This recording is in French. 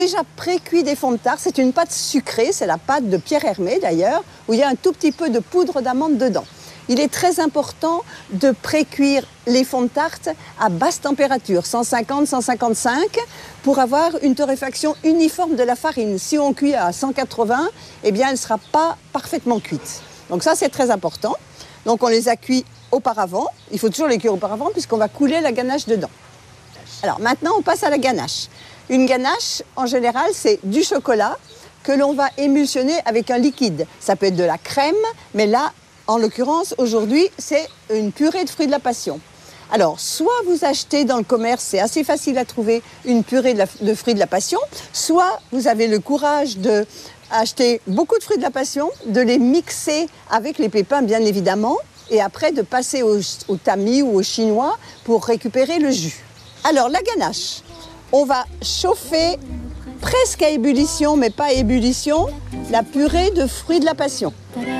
Déjà pré-cuit des fonds de tarte, c'est une pâte sucrée, c'est la pâte de Pierre Hermé d'ailleurs, où il y a un tout petit peu de poudre d'amande dedans. Il est très important de pré-cuire les fonds de tarte à basse température, 150-155, pour avoir une torréfaction uniforme de la farine. Si on cuit à 180, eh bien elle ne sera pas parfaitement cuite. Donc ça c'est très important. Donc on les a cuits auparavant, il faut toujours les cuire auparavant puisqu'on va couler la ganache dedans. Alors maintenant on passe à la ganache. Une ganache, en général, c'est du chocolat que l'on va émulsionner avec un liquide. Ça peut être de la crème, mais là, en l'occurrence, aujourd'hui, c'est une purée de fruits de la passion. Alors, soit vous achetez dans le commerce, c'est assez facile à trouver, une purée de fruits de la passion, soit vous avez le courage d'acheter beaucoup de fruits de la passion, de les mixer avec les pépins, bien évidemment, et après de passer au tamis ou au chinois pour récupérer le jus. Alors, la ganache. On va chauffer presque à ébullition, mais pas à ébullition, la purée de fruits de la passion.